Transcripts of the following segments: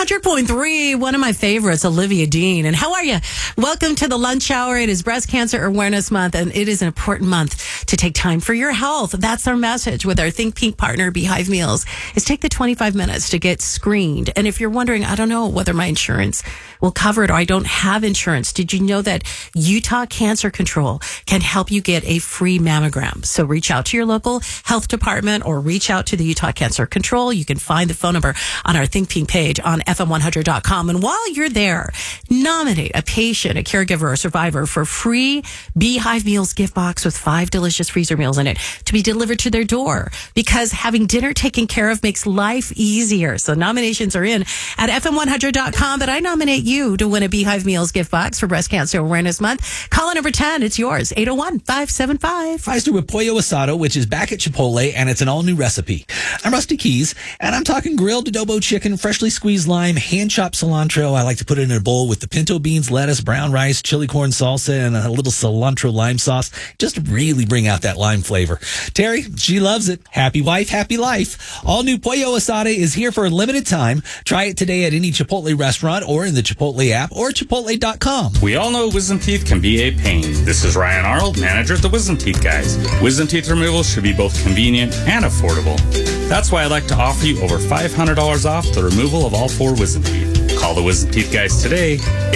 100.3, one of my favorites, Olivia Dean. And how are you? Welcome to the lunch hour. It is Breast Cancer Awareness Month, and it is an important month to take time for your health. That's our message with our Think Pink partner, Beehive Meals, is take the 25 minutes to get screened. And if you're wondering, I don't know whether my insurance will cover it or I don't have insurance, did you know that Utah Cancer Control can help you get a free mammogram? So reach out to your local health department or reach out to the Utah Cancer Control. You can find the phone number on our Think Pink page on FM100.com. And while you're there, nominate a patient, a caregiver, or survivor for free Beehive Meals gift box with 5 delicious freezer meals in it to be delivered to their door, because having dinner taken care of makes life easier. So nominations are in at FM100.com, but I nominate you to win a Beehive Meals gift box for Breast Cancer Awareness Month. Call number 10. It's yours. 801-575. Pfizer with Pollo Asado, which is back at Chipotle, and it's an all-new recipe. I'm Rusty Keys, and I'm talking grilled adobo chicken, freshly squeezed lime, hand-chopped cilantro. I like to put it in a bowl with the pinto beans, lettuce, brown rice, chili corn salsa, and a little cilantro lime sauce. Just to really bring out that lime flavor. Terry, she loves it. Happy wife, happy life. All new Pollo Asado is here for a limited time. Try it today at any Chipotle restaurant or in the Chipotle app or Chipotle.com. We all know wisdom teeth can be a pain. This is Ryan Arnold, manager at the Wisdom Teeth Guys. Wisdom teeth removal should be both convenient and affordable. That's why I'd like to offer you over $500 off the removal of all 4 wisdom teeth. Call the Wisdom Teeth Guys today,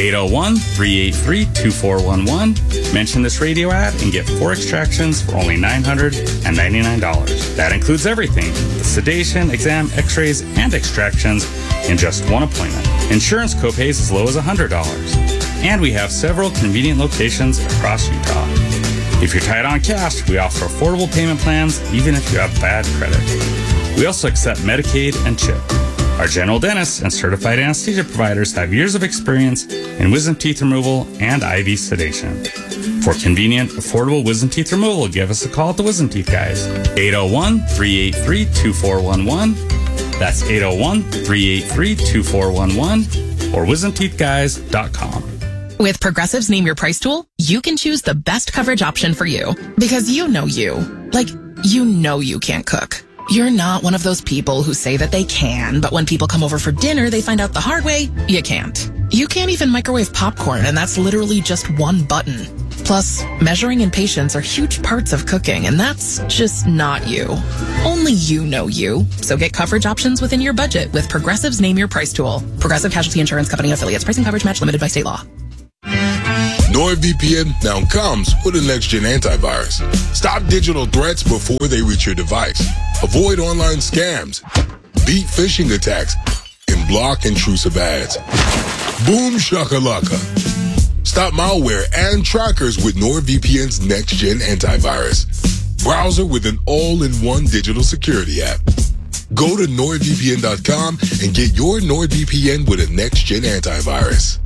801-383-2411. Mention this radio ad and get 4 extractions for only $999. That includes everything: the sedation, exam, x-rays, and extractions in just one appointment. Insurance copays as low as $100. And we have several convenient locations across Utah. If you're tight on cash, we offer affordable payment plans even if you have bad credit. We also accept Medicaid and CHIP. Our general dentists and certified anesthesia providers have years of experience in wisdom teeth removal and IV sedation. For convenient, affordable wisdom teeth removal, give us a call at the Wisdom Teeth Guys. 801-383-2411. That's 801-383-2411 or wisdomteethguys.com. With Progressive's Name Your Price tool, you can choose the best coverage option for you. Because you know you. Like, you know you can't cook. You're not one of those people who say that they can, but when people come over for dinner, they find out the hard way, you can't. You can't even microwave popcorn, and that's literally just one button. Plus, measuring and patience are huge parts of cooking, and that's just not you. Only you know you. So get coverage options within your budget with Progressive's Name Your Price tool. Progressive Casualty Insurance Company and Affiliates. Pricing coverage match limited by state law. NordVPN now comes with a next-gen antivirus. Stop digital threats before they reach your device. Avoid online scams, beat phishing attacks, and block intrusive ads. Boom shakalaka. Stop malware and trackers with NordVPN's next-gen antivirus. Browser with an all-in-one digital security app. Go to NordVPN.com and get your NordVPN with a next-gen antivirus.